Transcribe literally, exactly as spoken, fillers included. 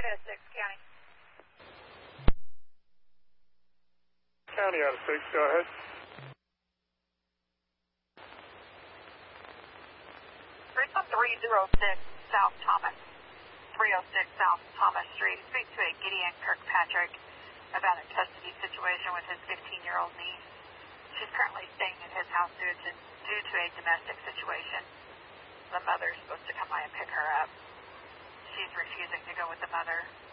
nine oh six, County. County out of six, go ahead. Grissom three oh six South Thomas. three oh six South Thomas Street. Speak to a Gideon Kirkpatrick about a custody situation with his fifteen-year-old niece. She's currently staying at his house due to, due to a domestic situation. The mother's supposed to come by and pick her up. She's refusing to go with the mother.